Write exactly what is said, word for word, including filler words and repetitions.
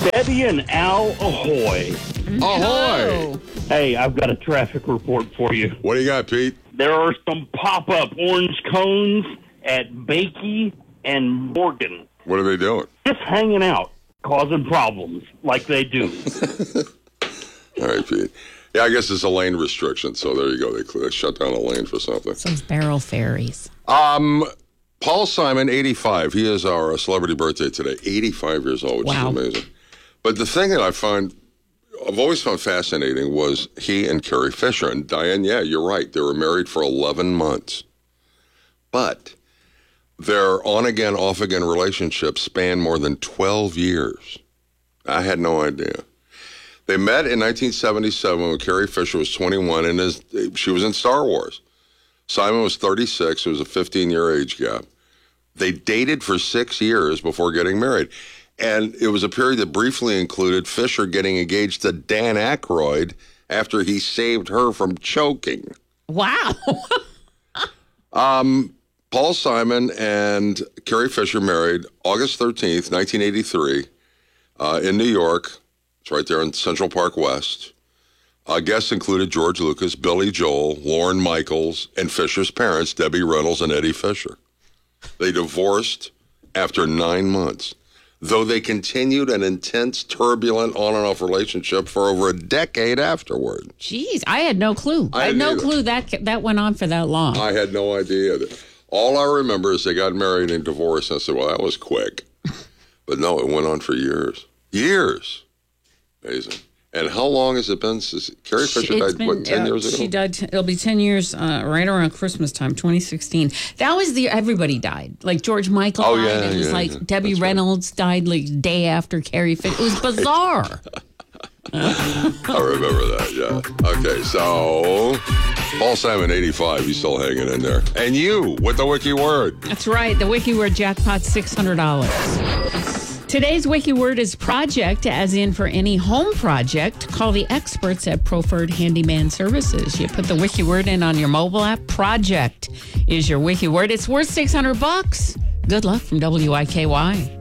Betty and Al, ahoy. Ahoy! Hey, I've got a traffic report for you. What do you got, Pete? There are some pop-up orange cones at Bakey and Morgan. What are they doing? Just hanging out, causing problems like they do. All right, Pete. Yeah, I guess it's a lane restriction, so there you go. They, they shut down a lane for something. Those barrel ferries. Um, Paul Simon, eighty-five. He is our celebrity birthday today. eighty-five years old, which Wow. is amazing. But the thing that I find, I've always found fascinating was he and Carrie Fisher. And Diane, yeah, you're right. They were married for eleven months. But their on-again, off-again relationship spanned more than twelve years. I had no idea. They met in nineteen seventy-seven when Carrie Fisher was twenty-one, and his, she was in Star Wars. Simon was thirty-six. It was a fifteen-year age gap. They dated for six years before getting married. And it was a period that briefly included Fisher getting engaged to Dan Aykroyd after he saved her from choking. Wow. um, Paul Simon and Carrie Fisher married August thirteenth, nineteen eighty-three, uh, in New York. It's right there in Central Park West. Uh, guests included George Lucas, Billy Joel, Lorne Michaels, and Fisher's parents, Debbie Reynolds and Eddie Fisher. They divorced after nine months, though they continued an intense, turbulent on-and-off relationship for over a decade afterward. Jeez, I had no clue. I I, had no neither. clue that that went on for that long. I had no idea. All I remember is they got married and divorced. I said, well, that was quick. But no, it went on for years. Years. Amazing. And how long has it been since Carrie Fisher It's died, been, what, ten uh, years ago? She died, t- it'll be ten years uh, right around Christmas time, twenty sixteen. That was the, everybody died. Like George Michael Oh, died. yeah, it was yeah, like yeah. Debbie That's right. Reynolds died like day after Carrie Fisher. It was bizarre. I remember that, yeah. Okay, so Paul Simon, eighty-five, he's still hanging in there. And you, with the wiki word. That's right. The wiki word jackpot, six hundred dollars. Today's wiki word is project, as in for any home project. Call the experts at Proffered Handyman Services. You put the wiki word in on your mobile app. Project is your wiki word. It's worth six hundred bucks. Good luck from W I K Y.